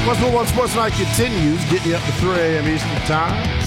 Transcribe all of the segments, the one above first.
West One Sports Night continues, getting you up to 3 a.m. Eastern Time.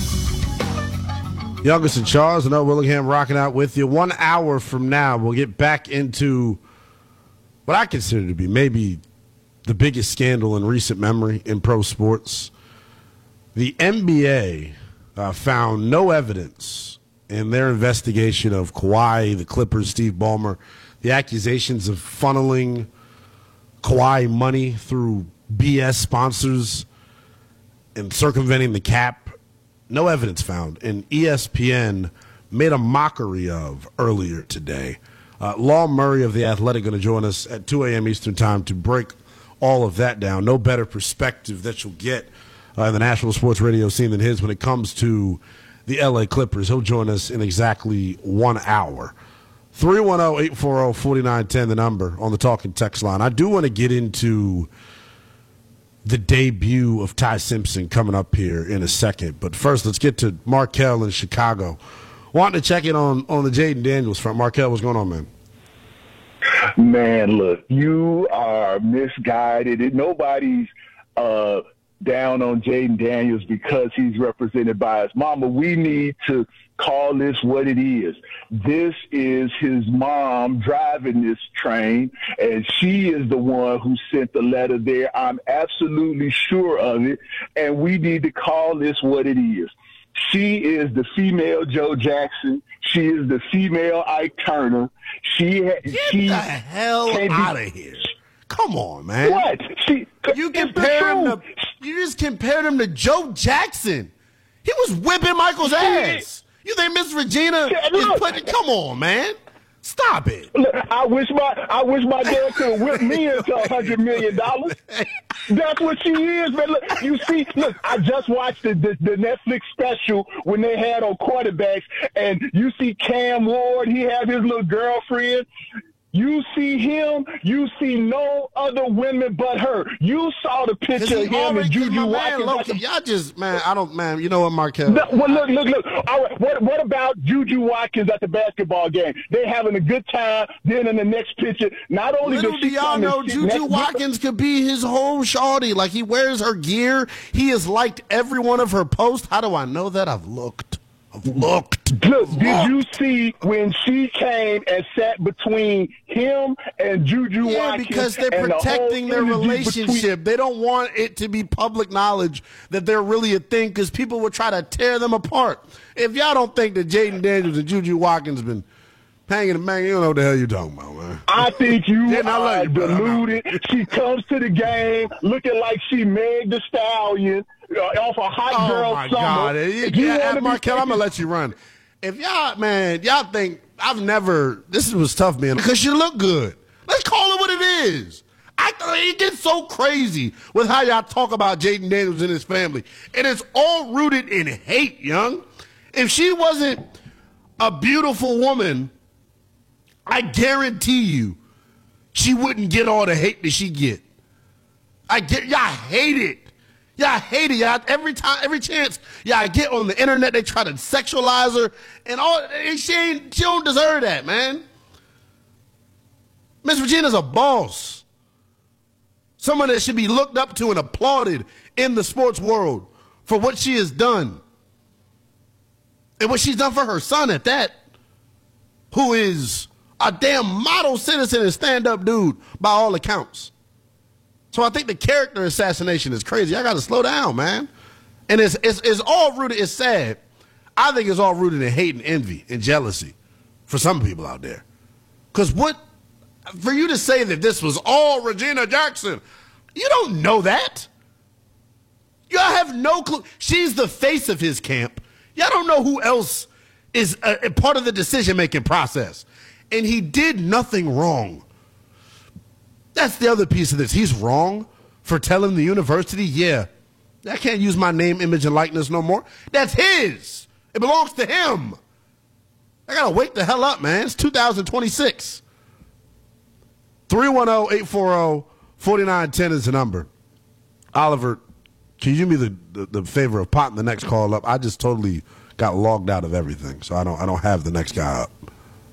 Youngest and Charles and Noah Willingham rocking out with you. 1 hour from now, we'll get back into what I consider to be maybe the biggest scandal in recent memory in pro sports. The NBA found no evidence in their investigation of Kawhi, the Clippers, Steve Ballmer, the accusations of funneling Kawhi money through BS sponsors and circumventing the cap. No evidence found. And ESPN made a mockery of earlier today. Law Murray of The Athletic going to join us at 2 a.m. Eastern Time to break all of that down. No better perspective that you'll get in the national sports radio scene than his when it comes to the L.A. Clippers. He'll join us in exactly 1 hour. 310-840-4910, the number on the talking text line. I do want to get into the debut of Ty Simpson coming up here in a second. But first, let's get to Markel in Chicago. Wanting to check in on the Jaden Daniels front. Markel, what's going on, man? Man, look, you are misguided. Nobody's down on Jaden Daniels because he's represented by his mama. We need to call this what it is. This is his mom driving this train, and she is the one who sent the letter there. I'm absolutely sure of it, and we need to call this what it is. She is the female Joe Jackson. She is the female Ike Turner. Get the hell out of here. Come on, man. What? You just compared him to Joe Jackson. He was whipping Michael's ass. You think Miss Regina is putting? Come on, man. Stop it. Look, I wish my dad could have whipped me into $100 million. That's what she is, man. Look, you see, I just watched the Netflix special when they had on quarterbacks, and you see Cam Ward, he had his little girlfriend. You see him, you see no other women but her. You saw the picture of him and Juju Watkins. Y'all just, man, you know what, Markel? Well, look. All right, what about Juju Watkins at the basketball game? They're having a good time. Then in the next picture, not only Little does do she y'all know Juju Watkins could be his whole shawty. Like, he wears her gear. He has liked every one of her posts. How do I know that? I've looked. Look, did you see when she came and sat between him and Juju Watkins? Yeah, because they're protecting their relationship. They don't want it to be public knowledge that they're really a thing because people will try to tear them apart. If y'all don't think that Jaden Daniels and Juju Watkins been hanging and banging, you don't know what the hell you're talking about, man. I think you are deluded. She comes to the game looking like she Meg the Stallion off a hot girl summer. God. Markel, I'm going to let you run. If y'all think this was tough, man, because you look good. Let's call it what it is. It gets so crazy with how y'all talk about Jaden Daniels and his family. And it's all rooted in hate, young. If she wasn't a beautiful woman, I guarantee you she wouldn't get all the hate that she get. Y'all hate it. Y'all hate it. Y'all, every chance y'all get on the internet, they try to sexualize her and all. She don't deserve that, man. Miss Regina's a boss. Someone that should be looked up to and applauded in the sports world for what she has done. And what she's done for her son at that, who is a damn model citizen and stand-up dude by all accounts. So I think the character assassination is crazy. I got to slow down, man. And it's all rooted, it's sad. I think it's all rooted in hate and envy and jealousy for some people out there. Because for you to say that this was all Regina Jackson, you don't know that. Y'all have no clue. She's the face of his camp. Y'all don't know who else is a part of the decision-making process. And he did nothing wrong. That's the other piece of this. He's wrong for telling the university, I can't use my name, image, and likeness no more. That's his. It belongs to him. I got to wake the hell up, man. It's 2026. 310-840-4910 is the number. Oliver, can you do me the favor of potting the next call up? I just totally got logged out of everything, so I don't have the next guy up.